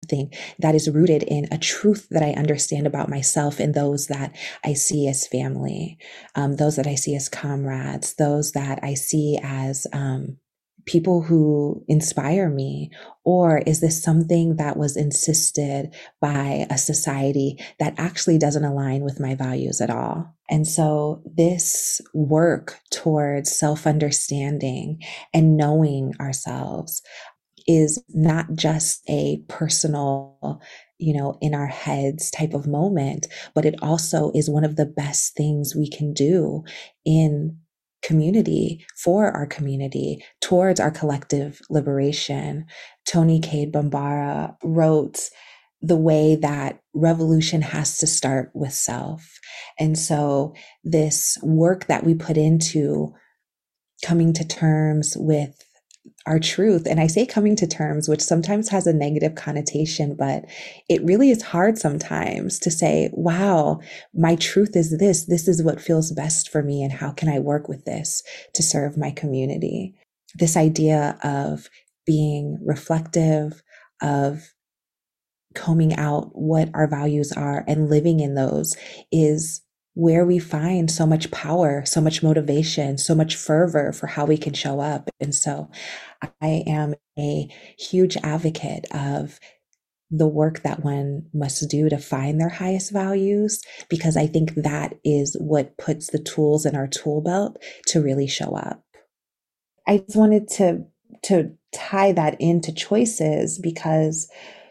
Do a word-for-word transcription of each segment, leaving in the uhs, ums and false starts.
something that is rooted in a truth that I understand about myself and those that I see as family, um, those that I see as comrades, those that I see as um, people who inspire me? Or is this something that was insisted by a society that actually doesn't align with my values at all? And so this work towards self-understanding and knowing ourselves is not just a personal, you know, in our heads type of moment, but it also is one of the best things we can do in community, for our community, towards our collective liberation. Toni Cade Bambara wrote the way that revolution has to start with self. And so this work that we put into coming to terms with our truth. And I say coming to terms, which sometimes has a negative connotation, but it really is hard sometimes to say, wow, my truth is this. This is what feels best for me. And how can I work with this to serve my community? This idea of being reflective, of combing out what our values are and living in those is where we find so much power, so much motivation, so much fervor for how we can show up. And so I am a huge advocate of the work that one must do to find their highest values, because I think that is what puts the tools in our tool belt to really show up. I just wanted to, to tie that into choices, because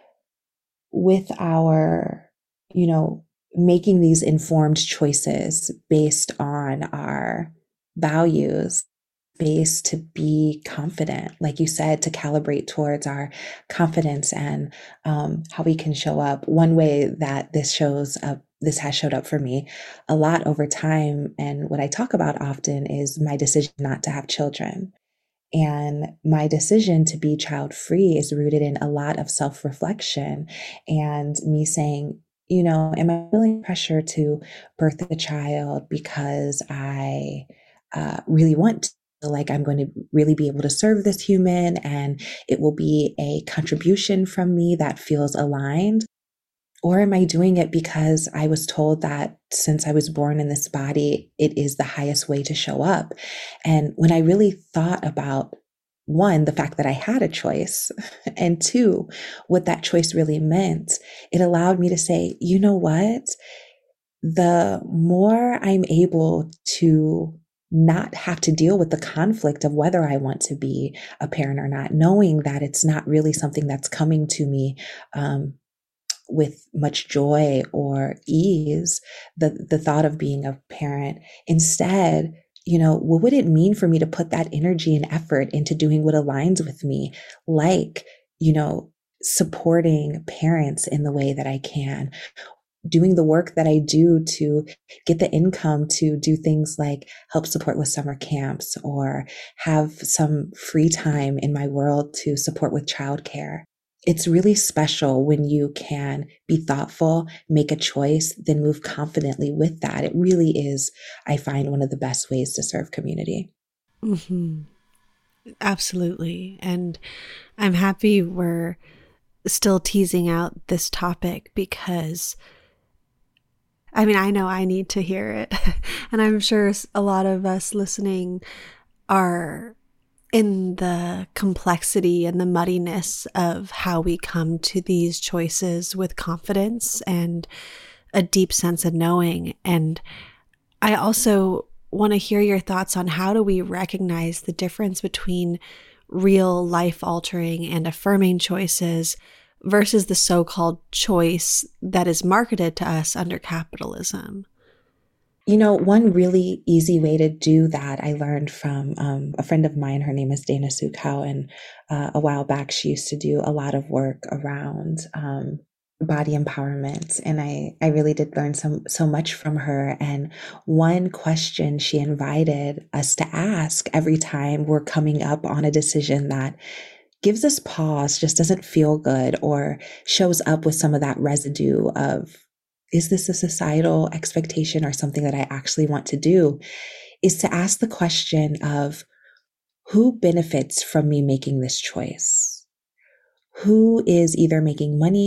with our, you know, making these informed choices based on our values, space to be confident, like you said, to calibrate towards our confidence and um, how we can show up. One way that this shows up, this has showed up for me a lot over time, and what I talk about often is my decision not to have children. And my decision to be child free is rooted in a lot of self-reflection and me saying, you know, am I feeling pressure to birth a child because I uh, really want to? Like I'm going to really be able to serve this human and it will be a contribution from me that feels aligned? Or am I doing it because I was told that since I was born in this body, it is the highest way to show up? And when I really thought about, one, the fact that I had a choice, and two, what that choice really meant, it allowed me to say, you know what? The more I'm able to not have to deal with the conflict of whether I want to be a parent or not, knowing that it's not really something that's coming to me um, with much joy or ease, the, the thought of being a parent. Instead, you know, what would it mean for me to put that energy and effort into doing what aligns with me? Like, you know, supporting parents in the way that I can, doing the work that I do to get the income to do things like help support with summer camps or have some free time in my world to support with childcare. It's really special when you can be thoughtful, make a choice, then move confidently with that. It really is, I find, one of the best ways to serve community. Mm-hmm. Absolutely. And I'm happy we're still teasing out this topic, because I mean, I know I need to hear it. And I'm sure a lot of us listening are in the complexity and the muddiness of how we come to these choices with confidence and a deep sense of knowing. And I also want to hear your thoughts on how do we recognize the difference between real life-altering and affirming choices versus the so-called choice that is marketed to us under capitalism. You know, one really easy way to do that I learned from um, a friend of mine. Her name is Dana Sukhow, and uh, a while back she used to do a lot of work around um, body empowerment, and I I really did learn some so much from her. And one question she invited us to ask every time we're coming up on a decision that gives us pause, just doesn't feel good, or shows up with some of that residue of, is this a societal expectation or something that I actually want to do, is to ask the question of, who benefits from me making this choice? Who is either making money